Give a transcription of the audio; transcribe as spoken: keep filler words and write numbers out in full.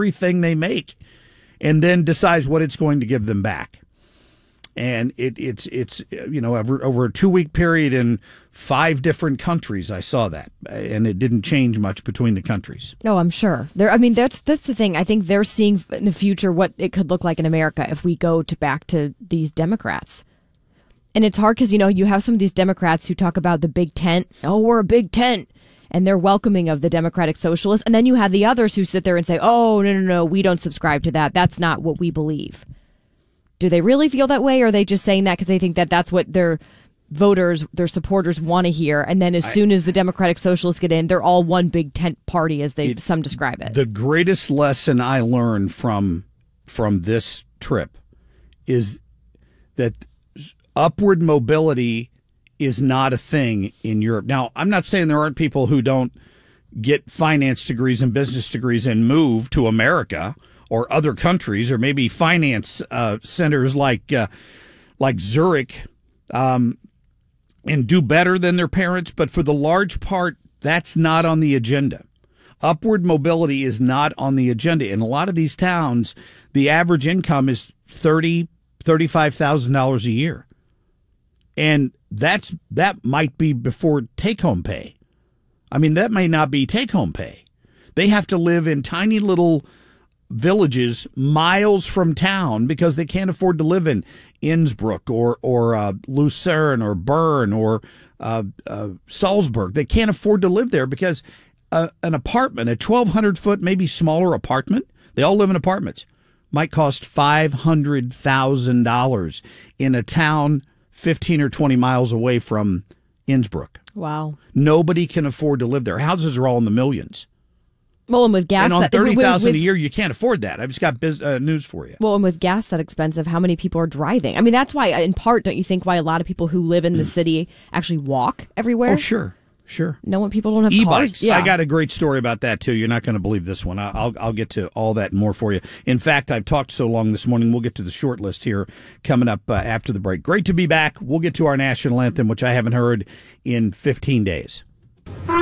everything they make and then decides what it's going to give them back. And it, it's, it's you know, over, over a two-week period in five different countries, I saw that. And it didn't change much between the countries. No, I'm sure. There, I mean, that's that's the thing. I think they're seeing in the future what it could look like in America if we go to back to these Democrats. And it's hard because, you know, you have some of these Democrats who talk about the big tent. Oh, we're a big tent. And they're welcoming of the Democratic Socialists. And then you have the others who sit there and say, oh, no, no, no, we don't subscribe to that. That's not what we believe. Do they really feel that way, or are they just saying that because they think that that's what their voters, their supporters want to hear? And then as I, soon as the Democratic Socialists get in, they're all one big tent party, as they it, some describe it. The greatest lesson I learned from from this trip is that upward mobility is not a thing in Europe. Now, I'm not saying there aren't people who don't get finance degrees and business degrees and move to America or other countries, or maybe finance uh, centers like uh, like Zurich, um, and do better than their parents. But for the large part, that's not on the agenda. Upward mobility is not on the agenda. In a lot of these towns, the average income is thirty thousand dollars, thirty-five thousand dollars a year. And that's that might be before take-home pay. I mean, that may not be take-home pay. They have to live in tiny little villages miles from town because they can't afford to live in Innsbruck or or uh, Lucerne or Bern or uh, uh, Salzburg. They can't afford to live there because uh, an apartment, a twelve hundred foot, maybe smaller apartment, they all live in apartments, might cost five hundred thousand dollars in a town fifteen or twenty miles away from Innsbruck. Wow. Nobody can afford to live there. Houses are all in the millions. Well, and with gas, and on thirty thousand that, a year, you can't afford that. I've just got biz, uh, news for you. Well, and with gas that expensive, how many people are driving? I mean, that's why, in part, don't you think why a lot of people who live in the city actually walk everywhere? Oh, sure, sure. No one, people don't have E-bikes. cars. Yeah. I got a great story about that too. You're not going to believe this one. I'll I'll get to all that and more for you. In fact, I've talked so long this morning. We'll get to the short list here coming up uh, after the break. Great to be back. We'll get to our national anthem, which I haven't heard in fifteen days.